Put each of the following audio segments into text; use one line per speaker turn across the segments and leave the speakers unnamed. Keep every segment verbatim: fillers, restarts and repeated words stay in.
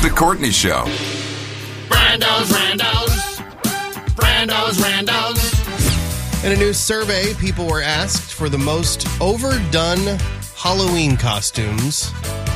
The Courtney Show.
Brando's, Randos. Brando's, Randos.
In a new survey, people were asked for the most overdone Halloween costumes.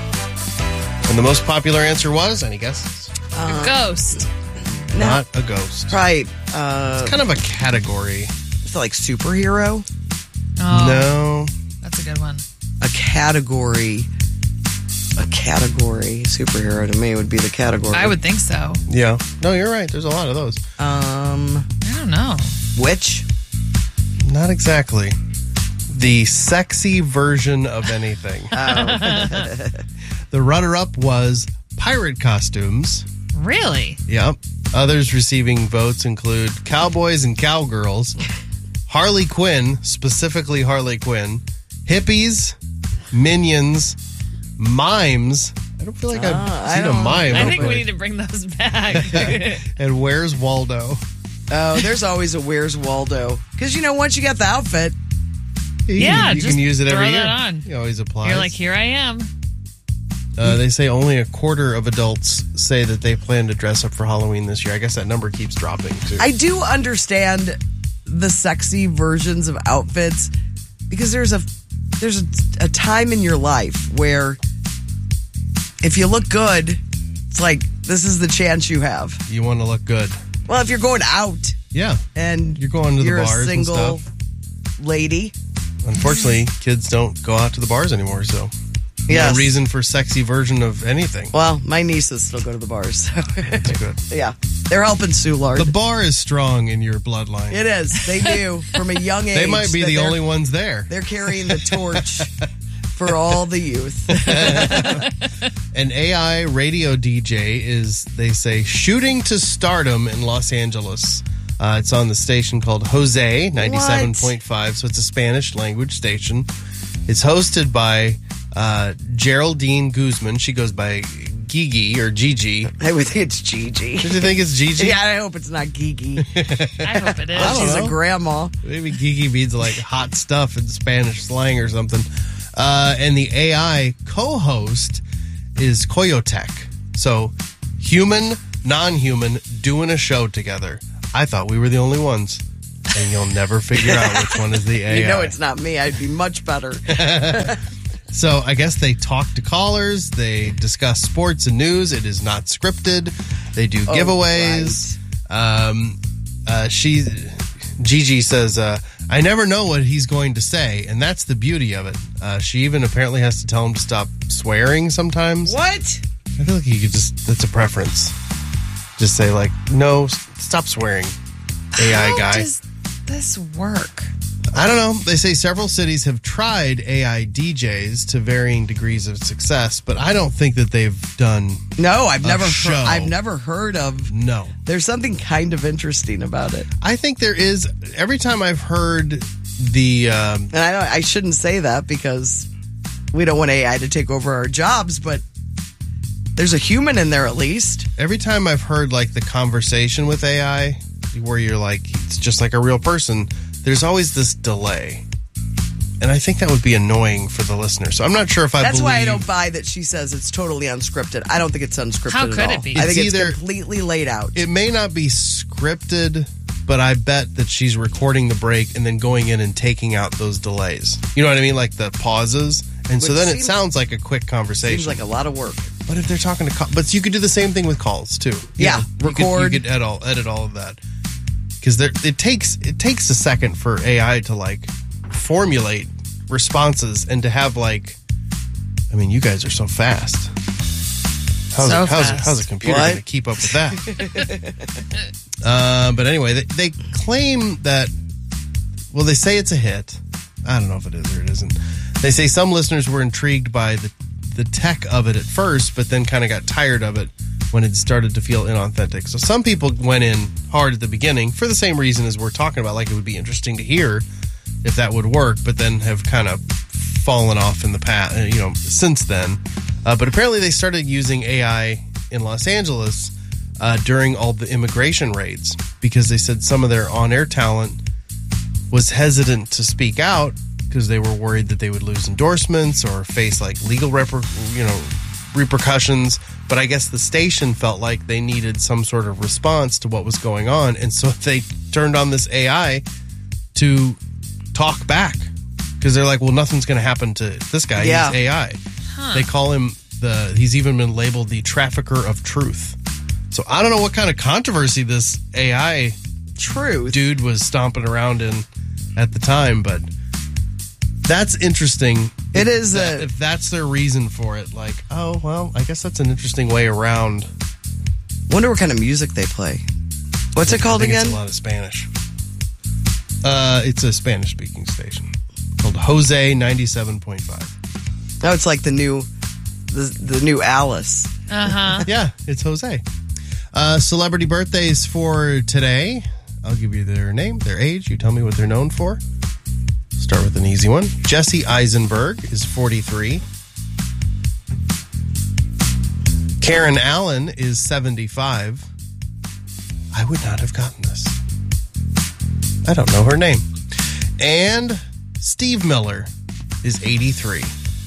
And the most popular answer was, any guesses?
Uh,
a ghost.
Not a ghost.
Right. Uh,
It's kind of a category.
it's like superhero.
Oh,
No.
that's a good one.
A category. A category. Superhero to me would be the category.
I would think so.
Yeah. No, you're right. There's a lot of those.
Um,
I don't know.
witch.
Not exactly. The sexy version of anything. The runner-up was pirate costumes.
Really?
Yep. Others receiving votes include cowboys and cowgirls, Harley Quinn, specifically Harley Quinn, hippies, minions, mimes. I don't feel like I've
Ah, I
seen a
don't-
mime.
I think we
hopefully.
need to bring those back.
And Where's Waldo?
Oh, there's always a Where's Waldo. Because, you know, once you got the outfit,
You
Yeah,
can, you
just
can use it every
throw
year.
that on.
It always applies.
You're like, here I am.
Uh, they say only a quarter of adults say that they plan to dress up for Halloween this year. I guess that number keeps dropping, too.
I do understand the sexy versions of outfits because there's a there's a, a time in your life where if you look good, it's like this is the chance you have.
You want to look good.
Well, if you're going out
Yeah.
and
You're going to the
you're
bars
a
and
single
stuff.
lady,
Unfortunately, kids don't go out to the bars anymore, so
Yes.
no reason for sexy version of anything.
well, my nieces still go to the bars. So
That's good.
yeah, they're helping Soulard.
The bar is strong in your bloodline.
It is. They do from a young age.
They might be
that
the
they're-
only ones there.
They're carrying the torch for all the youth.
An A I radio D J is, they say, shooting to stardom in Los Angeles. Uh, it's on the station called Jose ninety-seven point five, so it's a Spanish language station. It's hosted by uh, Geraldine Guzman. She goes by Gigi or Gigi.
I would think it's Gigi.
Did you think it's Gigi?
Yeah, I hope it's not Gigi.
I hope it is.
I don't
She's
know.
a grandma.
Maybe Gigi means like hot stuff in Spanish slang or something. Uh, and the A I co-host is Coyotech. So human, non-human, doing a show together. I thought we were the only ones. And you'll never figure out which one is the A I.
You know it's not me. I'd be much better.
So I guess they talk to callers. They discuss sports and news. It is not scripted. They do
Oh,
giveaways. Um, uh, she, Gigi says, uh, I never know what he's going to say. And that's the beauty of it. Uh, she even apparently has to tell him to stop swearing sometimes.
What?
I feel like you could just, that's a preference. Just say like, no, s- stop swearing, A I
How
guy.
does this work?
I don't know. They say several cities have tried A I D Js to varying degrees of success, but I don't think that they've done.
No, I've
A
never.
show.
Heard, I've never heard of.
No.
There's something kind of interesting about it,
I think there is. Every time I've heard the. Um,
and I don't, I shouldn't say that because we don't want A I to take over our jobs, but there's a human in there at least.
every time I've heard like the conversation with A I, where you're like, it's just like a real person, there's always this delay. And I think that would be annoying for the listener. So I'm not sure if I
That's
believe.
why I don't buy that she says it's totally unscripted. I don't think it's unscripted
How
at
could
all.
it be?
I think
It's
it's
either-
completely laid out.
It may not be scripted, but I bet that she's recording the break and then going in and taking out those delays. You know what I mean? Like the pauses. And so
Which
then it
seems-
sounds like a quick conversation.
Seems like a lot of work.
But if they're talking to, call- but you could do the same thing with calls too. You
Yeah,
know, you could-
record.
You could, edit all edit all of that because there it takes it takes a second for A I to like formulate responses and to have like, I mean, you guys are so fast. How's
So
a, how's, a,
fast.
how's a computer
What?
going to keep up with that? uh, but anyway, they, they claim that. Well, they say it's a hit. I don't know if it is or it isn't. They say some listeners were intrigued by the the tech of it at first, but then kind of got tired of it when it started to feel inauthentic. So some people went in hard at the beginning for the same reason as we're talking about, like it would be interesting to hear if that would work, but then have kind of fallen off in the past, you know, since then. Uh, but apparently they started using A I in Los Angeles uh, during all the immigration raids because they said some of their on-air talent was hesitant to speak out because they were worried that they would lose endorsements or face like legal repro- you know repercussions, but I guess the station felt like they needed some sort of response to what was going on, and so they turned on this A I to talk back because they're like, well, nothing's going to happen to this guy.
Yeah.
He's A I.
Huh.
They call him the, he's even been labeled the trafficker of truth. So I don't know what kind of controversy this A I
Truth.
dude was stomping around in at the time, but that's interesting.
It is
That-
a-
if that's their reason for it, like, oh, well, I guess that's an interesting way around.
Wonder what kind of music they play. What's it called
I think
again?
It's a lot of Spanish. Uh, it's a Spanish-speaking station called Jose ninety-seven point five.
No, it's like the new, the, the new Alice.
Uh huh.
Yeah, it's Jose. Uh, celebrity birthdays for today. I'll give you their name, their age. You tell me what they're known for. Start with an easy one. Jesse Eisenberg is forty-three. Karen Allen is seventy-five. I would not have gotten this. I don't know her name. And Steve Miller is eighty-three.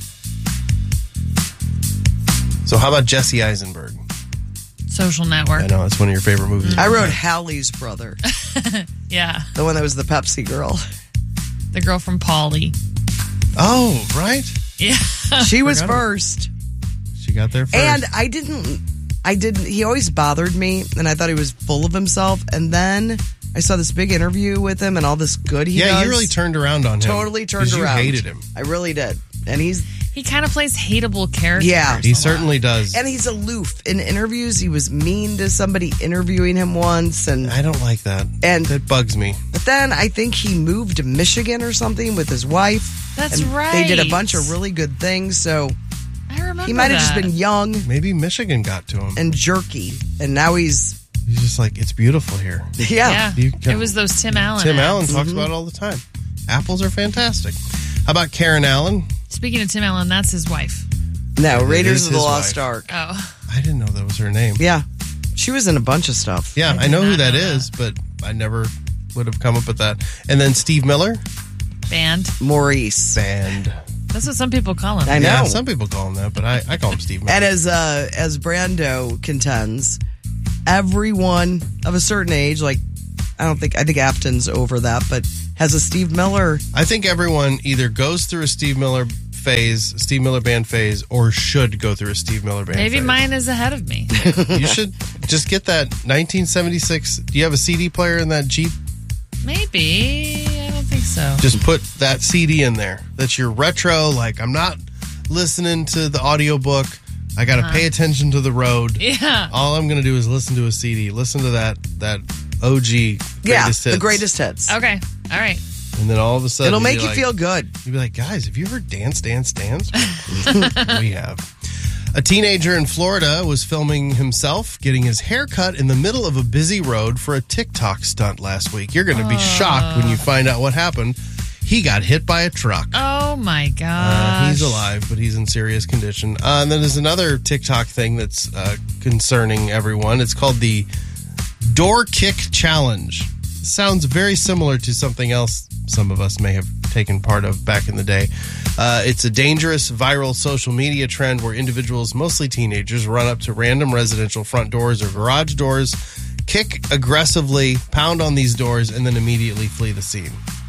So how about Jesse Eisenberg?
Social Network.
I know, it's one of your favorite movies.
I wrote Hallie's brother,
Yeah.
the one that was the Pepsi girl.
The girl from Polly.
Oh, right.
Yeah.
She was
Forgot it.
first.
She got there first.
And I didn't, I didn't, he always bothered me, and I thought he was full of himself. And then I saw this big interview with him and all this good he
yeah,
does.
you really turned around on him.
Totally turned
'Cause
around.
You hated him.
I really did. And he's,
He kind of plays hateable characters.
Yeah.
He
a lot.
certainly does.
and he's aloof. In interviews, he was mean to somebody interviewing him once. And,
I don't like that.
and,
That bugs me.
but then I think he moved to Michigan or something with his wife.
That's
and
right.
They did a bunch of really good things. So
I remember
he might have just
that.
been young
Maybe Michigan got to him.
and jerky. And now he's,
He's just like, it's beautiful here.
yeah.
Yeah.
You
It was those Tim Allen.
Tim
ads.
Allen talks
Mm-hmm.
about it all the time. Apples are fantastic. How about Karen Allen?
Speaking of Tim Allen, that's his wife.
No,
It
Raiders
is
of the
his
Lost
wife.
Ark.
Oh.
I didn't know that was her name.
Yeah. She was in a bunch of stuff.
Yeah,
I
I,
did
know who
not
that
know
is, but I never would have come up with that. And then Steve Miller,
Band.
Maurice.
band.
That's what some people call him.
I know.
Yeah, some people call him that, but I, I call him Steve Miller.
And as uh, as Brando contends, everyone of a certain age, like I don't think I think Afton's over that, but has a Steve Miller.
I think everyone either goes through a Steve Miller phase, Steve Miller band phase, or should go through a Steve Miller band
Maybe
phase.
mine is ahead of me.
You should just get that nineteen seventy-six. Do you have a C D player in that Jeep?
Maybe. I don't think so.
Just put that C D in there. That's your retro. Like, I'm not listening to the audiobook. I got to pay attention to the road.
Yeah.
All I'm going to do is listen to a C D. Listen to that that O G greatest
Yeah,
hits.
the greatest hits.
Okay. All right.
And then all of a sudden,
It'll make
you'd
you
be
feel
like-
good.
You'd be like, guys, have you heard Dance, Dance, Dance? We have. A teenager in Florida was filming himself getting his hair cut in the middle of a busy road for a TikTok stunt last week. You're going to be shocked when you find out what happened. He got hit by a truck.
Oh my gosh.
Uh, he's alive, but he's in serious condition. Uh, and then there's another TikTok thing that's uh, concerning everyone. It's called the Door Kick Challenge. It sounds very similar to something else some of us may have taken part of back in the day. Uh, it's a dangerous viral social media trend where individuals, mostly teenagers, run up to random residential front doors or garage doors, kick aggressively, pound on these doors, and then immediately flee the scene.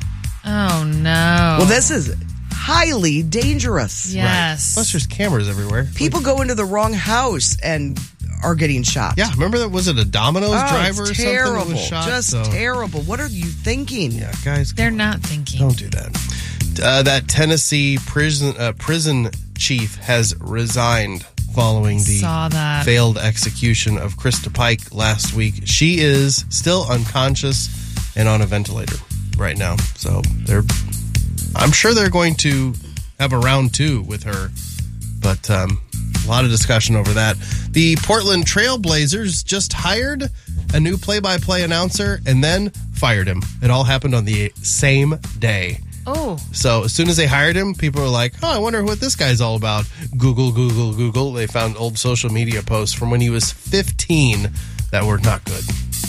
Oh no.
Well, this is highly dangerous.
Yes.
Plus, there's cameras everywhere.
People go into the wrong house and are getting shot.
Yeah, remember that? Was it a Domino's
Oh,
driver
it's
or
terrible.
something that was shot?
Just
So-
terrible. What are you thinking?
Yeah, guys,
They're
come on.
not thinking.
Don't do that. Uh, that Tennessee prison uh, prison chief has resigned following the
Saw that.
failed execution of Krista Pike last week. She is still unconscious and on a ventilator right now. So they're, I'm sure they're going to have a round two with her, but um, a lot of discussion over that. The Portland Trail Blazers just hired a new play-by-play announcer and then fired him. It all happened on the same day.
Oh.
So as soon as they hired him, people were like, oh, I wonder what this guy's all about. Google, Google, Google. They found old social media posts from when he was fifteen that were not good.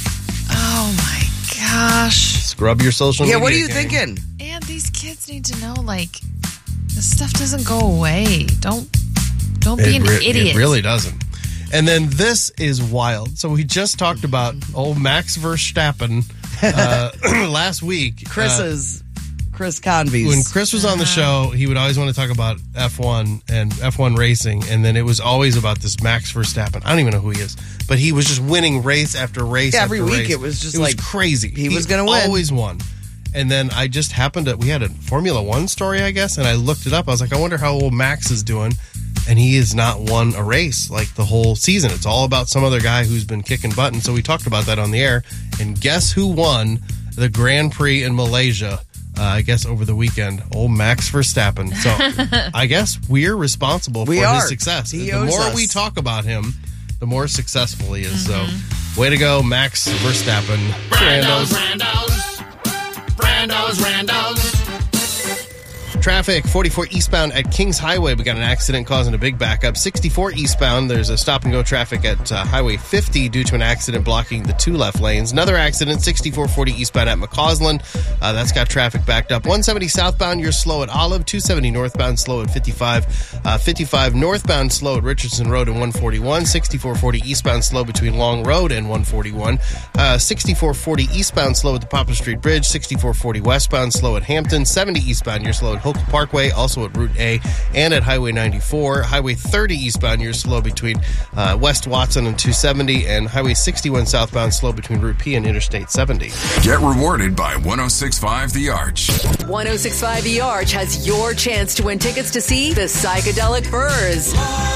Oh my gosh.
Scrub your social
Yeah,
media.
what are you
gang.
thinking?
And these kids need to know, like, this stuff doesn't go away. Don't Don't be
It
an
re-
idiot.
It really doesn't. And then this is wild. So we just talked about old Max Verstappen uh, last week.
Chris's, Chris Convey's.
When Chris was on the show, he would always want to talk about F one and F one racing, and then it was always about this Max Verstappen. I don't even know who he is, but he was just winning race after race.
Yeah, every
after
week
race.
it was just
it
like
was crazy.
he was gonna win.
Always won. And then I just happened to, we had a Formula One story, I guess, and I looked it up. I was like, I wonder how old Max is doing. And he has not won a race like the whole season. It's all about some other guy who's been kicking butt. And so we talked about that on the air. And guess who won the Grand Prix in Malaysia, uh, I guess, over the weekend? Old Max Verstappen. So I guess we're responsible
We
for
are.
his success.
He
the
owes
more
us.
we talk about him, the more successful he is. So way to go, Max Verstappen.
Brandos,
Brandos.
Randos. Brandos, Randos.
Traffic, forty-four eastbound at Kings Highway. We got an accident causing a big backup. sixty-four eastbound, there's a stop-and-go traffic at uh, Highway fifty due to an accident blocking the two left lanes. Another accident, sixty-four forty eastbound at McCausland. Uh, that's got traffic backed up. one seventy southbound, you're slow at Olive. two seventy northbound, slow at fifty-five. Uh, fifty-five northbound, slow at Richardson Road and one forty-one. sixty-four forty eastbound, slow between Long Road and one forty-one. Uh, sixty-four forty eastbound, slow at the Poplar Street Bridge. sixty-four forty westbound, slow at Hampton. seventy eastbound, you're slow at Hope Parkway, also at Route A and at Highway ninety-four. Highway thirty eastbound, you're slow between uh, West Watson and two seventy, and Highway sixty-one southbound, slow between Route P and Interstate seventy.
Get rewarded by one oh six point five The Arch.
one oh six point five The Arch has your chance to win tickets to see the Psychedelic Furs.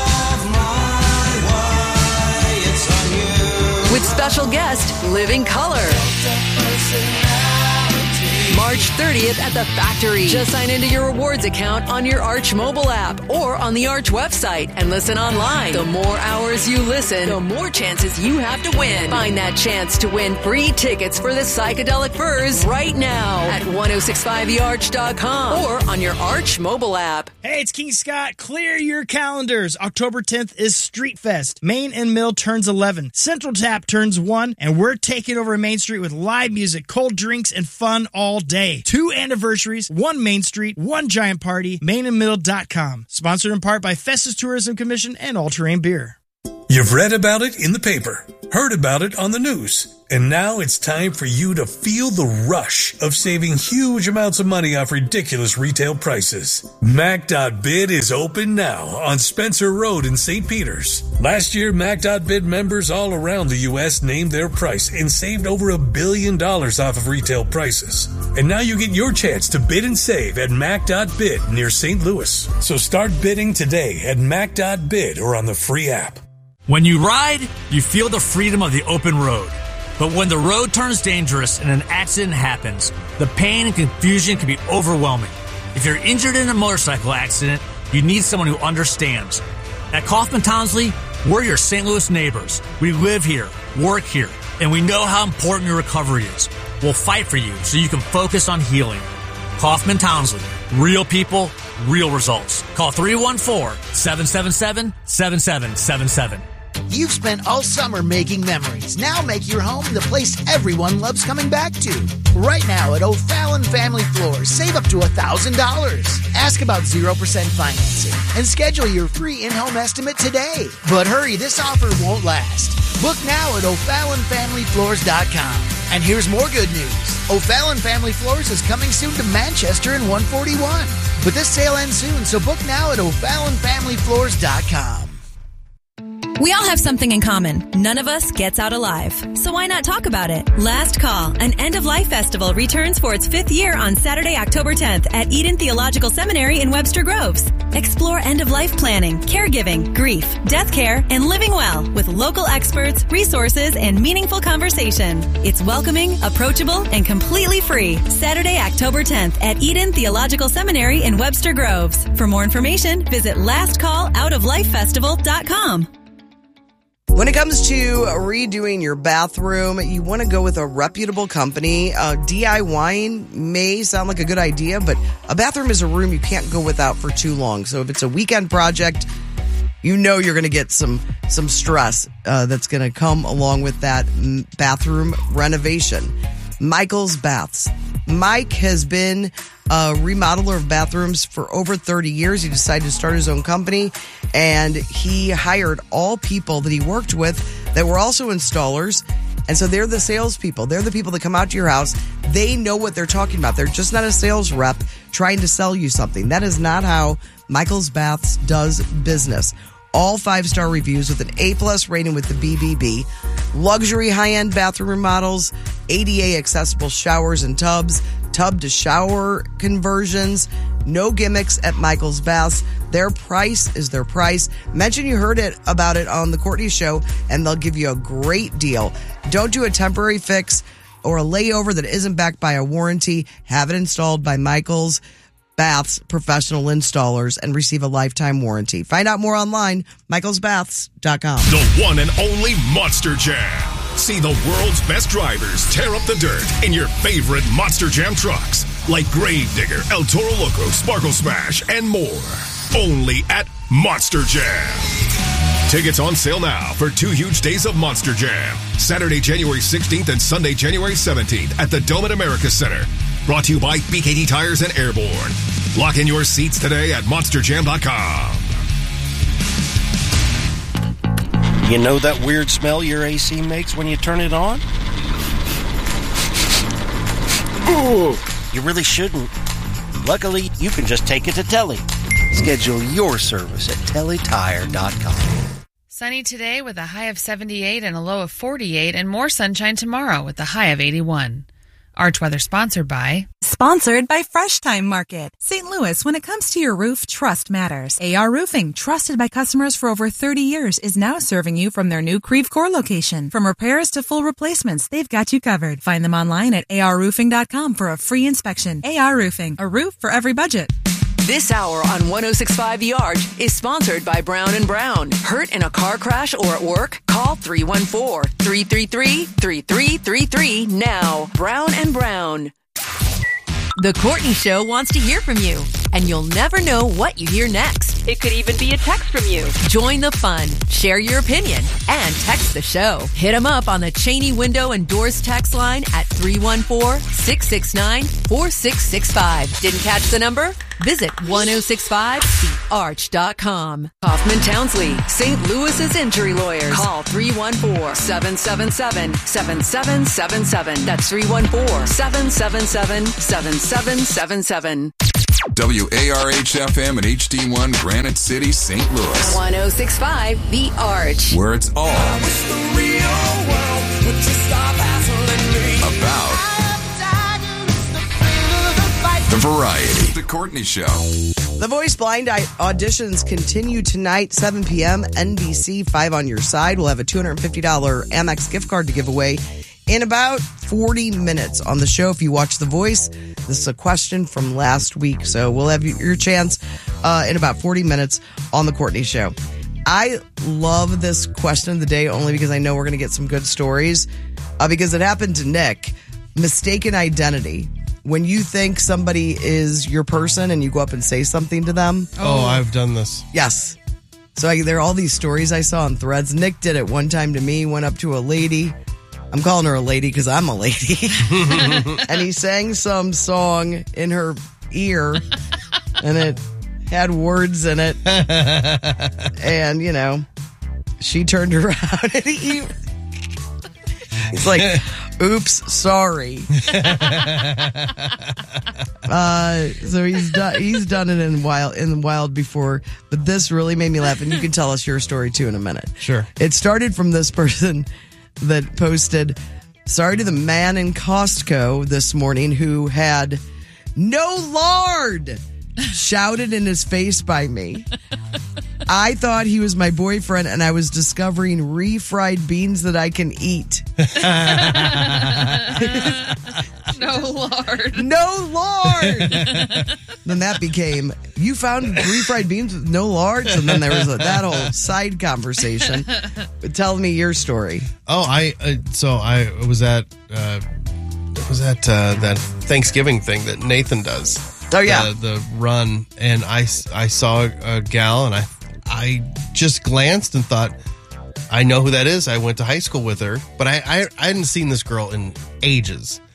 With special guest, Living Color. March thirtieth at the Factory. Just sign into your rewards account on your Arch mobile app or on the Arch website and listen online. The more hours you listen, the more chances you have to win. Find that chance to win free tickets for the Psychedelic Furs right now at ten sixty-five the arch dot com or on your Arch mobile app.
Hey, it's King Scott. Clear your calendars. October tenth is Street Fest. Main and Mill turns eleven. Central Tap turns one, and we're taking over Main Street with live music, cold drinks, and fun all day. Two anniversaries, one Main Street, one giant party. main and mill dot com. Sponsored in part by Festus Tourism Commission and All Terrain Beer.
You've read about it in the paper, heard about it on the news, and now it's time for you to feel the rush of saving huge amounts of money off ridiculous retail prices. Mac dot bid is open now on Spencer Road in Saint Peters. Last year, Mac dot bid members all around the U S named their price and saved over a billion dollars off of retail prices. And now you get your chance to bid and save at Mac dot bid near Saint Louis. So start bidding today at Mac dot bid or on the free app.
When you ride, you feel the freedom of the open road. But when the road turns dangerous and an accident happens, the pain and confusion can be overwhelming. If you're injured in a motorcycle accident, you need someone who understands. At Kaufman Townsley, we're your Saint Louis neighbors. We live here, work here, and we know how important your recovery is. We'll fight for you so you can focus on healing. Kaufman Townsley. Real people, real results. Call three one four, seven seven seven, seven seven seven seven.
You've spent all summer making memories. Now make your home the place everyone loves coming back to. Right now at O'Fallon Family Floors, save up to one thousand dollars. Ask about zero percent financing and schedule your free in-home estimate today. But hurry, this offer won't last. Book now at O'Fallon Family Floors dot com. And here's more good news. O'Fallon Family Floors is coming soon to Manchester in one forty-one. But this sale ends soon, so book now at O'Fallon Family Floors dot com.
We all have something in common. None of us gets out alive. So why not talk about it? Last Call, an end-of-life festival, returns for its fifth year on Saturday, October tenth at Eden Theological Seminary in Webster Groves. Explore end-of-life planning, caregiving, grief, death care, and living well with local experts, resources, and meaningful conversation. It's welcoming, approachable, and completely free. Saturday, October tenth at Eden Theological Seminary in Webster Groves. For more information, visit last call out of life festival dot com.
When it comes to redoing your bathroom, you want to go with a reputable company. Uh, DIYing may sound like a good idea, but a bathroom is a room you can't go without for too long. So if it's a weekend project, you know you're going to get some some stress uh, that's going to come along with that bathroom renovation. Michael's Baths. Mike has been a remodeler of bathrooms for over thirty years. He decided to start his own company, and he hired all people that he worked with that were also installers. And so they're the salespeople. They're the people that come out to your house. They know what they're talking about. They're just not a sales rep trying to sell you something. That is not how Michael's Baths does business. All five-star reviews with an A-plus rating with the B B B. Luxury high-end bathroom remodels, A D A accessible showers and tubs, tub-to-shower conversions. No gimmicks at Michael's Baths. Their price is their price. Mention you heard it about it on the Courtney Show, and they'll give you a great deal. Don't do a temporary fix or a layover that isn't backed by a warranty. Have it installed by Michael's Baths professional installers and receive a lifetime warranty. Find out more online, michaels baths dot com.
The one and only Monster Jam. See the world's best drivers tear up the dirt in your favorite Monster Jam trucks, like Gravedigger, El Toro Loco, Sparkle Smash, and more. Only at Monster Jam. Tickets on sale now for two huge days of Monster Jam. Saturday, January sixteenth and Sunday, January seventeenth at the Dome at America Center. Brought to you by B K D Tires and Airborne. Lock in your seats today at monster jam dot com.
You know that weird smell your A C makes when you turn it on? Ooh, you really shouldn't. Luckily, you can just take it to Telly. Schedule your service at telly tire dot com.
Sunny today with a high of seventy-eight and a low of forty-eight, and more sunshine tomorrow with a high of eighty-one. Arch Weather sponsored by...
Sponsored by Fresh Time Market. Saint Louis, when it comes to your roof, trust matters. A R Roofing, trusted by customers for over thirty years, is now serving you from their new Creve Coeur location. From repairs to full replacements, they've got you covered. Find them online at a r roofing dot com for a free inspection. A R Roofing, a roof for every budget.
This hour on one oh six point five The Arch is sponsored by Brown and Brown. Hurt in a car crash or at work? Call three one four, three three three, three three three three now. Brown and Brown.
The Courtney Show wants to hear from you, and you'll never know what you hear next. It could even be a text from you. Join the fun, share your opinion, and text the show. Hit them up on the Cheney Window and Doors text line at three one four, six six nine, four six six five. Didn't catch the number? Visit ten sixty-five the arch dot com.
Hoffman Townsley, Saint Louis's injury lawyers. Call three one four, seven seven seven, seven seven seven seven. That's three one four, seven seven seven, seven seven seven seven.
W A R H F M and H D one Granite City, Saint Louis.
ten sixty-five The Arch.
Where it's all about the variety. The Courtney Show.
The Voice Blind auditions continue tonight, seven p.m. N B C, five on your side. We'll have a two hundred fifty dollars Amex gift card to give away in about forty minutes on the show. If you watch The Voice, this is a question from last week. So we'll have your chance uh, in about forty minutes on The Courtney Show. I love this question of the day only because I know we're going to get some good stories uh, because it happened to Nick. Mistaken identity. When you think somebody is your person and you go up and say something to them.
Oh, I've done this.
Yes. So I, there are all these stories I saw on Threads. Nick did it one time to me, went up to a lady. I'm calling her a lady because I'm a lady. And he sang some song in her ear, and it had words in it. And, you know, she turned around and he... He's like, oops, sorry. uh, so he's done. He's done it in wild in the wild before, but this really made me laugh. And you can tell us your story too in a minute.
Sure.
It started from this person that posted, "Sorry to the man in Costco this morning who had no lard shouted in his face by me. I thought he was my boyfriend, and I was discovering refried beans that I can eat."
No lard.
No lard. Then that became, you found refried beans with no lard? And then there was a, that whole side conversation. But tell me your story.
Oh, I uh, so I was at uh, was at uh, that Thanksgiving thing that Nathan does.
Oh yeah,
the, the run, and I, I saw a, a gal, and I I just glanced and thought, I know who that is. I went to high school with her, but I I, I hadn't seen this girl in ages.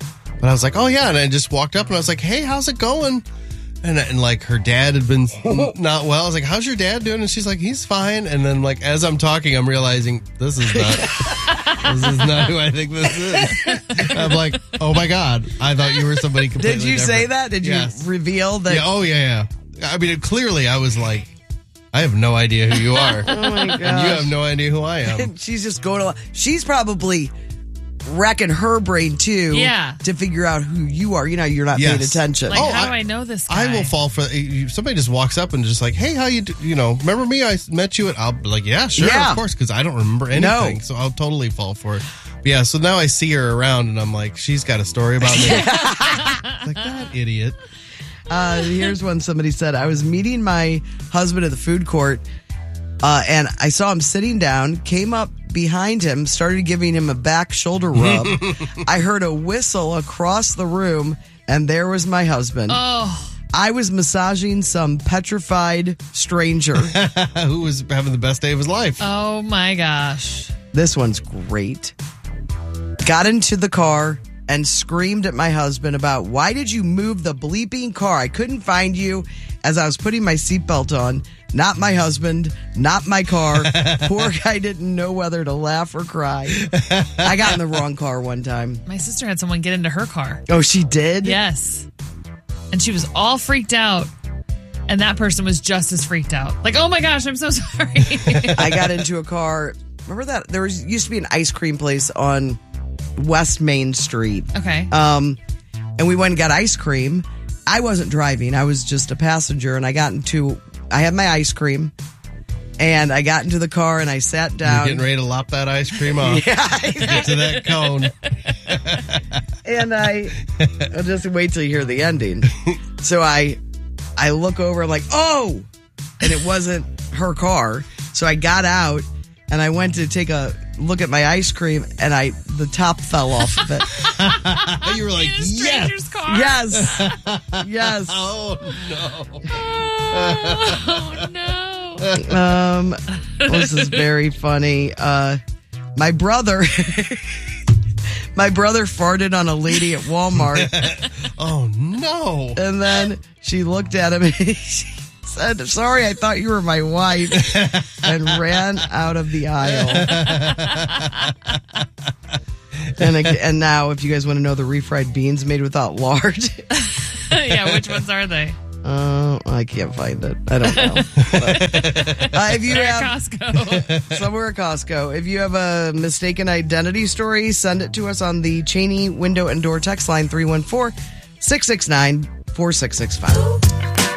But I was like, oh, yeah. And I just walked up and I was like, hey, how's it going? And, and like her dad had been not well. I was like, how's your dad doing? And she's like, he's fine. And then like as I'm talking, I'm realizing this is not this is not who I think this is. I'm like, oh my God, I thought you were somebody completely
Did you
different.
say that? Did you
Yes.
reveal that?
Yeah, oh yeah, yeah. I mean, clearly I was like, I have no idea who you are.
Oh my gosh.
And you have no idea who I am.
She's just going to, she's probably wrecking her brain too.
Yeah.
To figure out who you are. You know, you're not
Yes.
paying attention.
Like,
Oh,
how
I-
do I know this guy?
I will fall for somebody just walks up and just like, hey, how you do? You know, remember me? I met you at. I'll be like, yeah, sure,
Yeah.
of course, because I don't remember anything, so I'll totally fall for it. But yeah, so now I see her around and I'm like, she's got a story about me. Like that idiot.
Uh, here's one somebody said, I was meeting my husband at the food court, uh, and I saw him sitting down, came up behind him, started giving him a back shoulder rub. I heard a whistle across the room, and there was my husband.
Oh.
I was massaging some petrified stranger.
Who was having the best day of his life.
Oh my gosh.
This one's great. Got into the car and screamed at my husband about, why did you move the bleeping car? I couldn't find you as I was putting my seatbelt on. Not my husband, not my car. Poor guy didn't know whether to laugh or cry. I got in the wrong car one time.
My sister had someone get into her car.
Oh, she did?
Yes. And she was all freaked out. And that person was just as freaked out. Like, oh my gosh, I'm so sorry.
I got into a car. Remember that? There was used to be an ice cream place on West Main Street.
Okay.
Um, and we went and got ice cream. I wasn't driving. I was just a passenger. And I got into, I had my ice cream. And I got into the car and I sat down.
You're getting ready to lop that ice cream off.
Yeah.
To get to that cone.
And I, I'll just wait till you hear the ending. So I, I look over, I'm like, oh, and it wasn't her car. So I got out and I went to take a look at my ice cream and I, the top fell off of it.
You were like,
In a
yes.
stranger's car.
Yes. Yes.
Oh, no.
Oh no.
Um, this is very funny. Uh, my brother, my brother farted on a lady at Walmart.
Oh, no.
And then she looked at him and she said, sorry, I thought you were my wife, and ran out of the aisle. and, ag- and now, if you guys want to know the refried beans made without lard,
Yeah, which ones are they?
uh, I can't find it. I don't know. But, uh, if you
They're at
have
Costco.
somewhere at Costco, if you have a mistaken identity story, send it to us on the Cheney Window and Door text line three one four, six six nine, four six six five.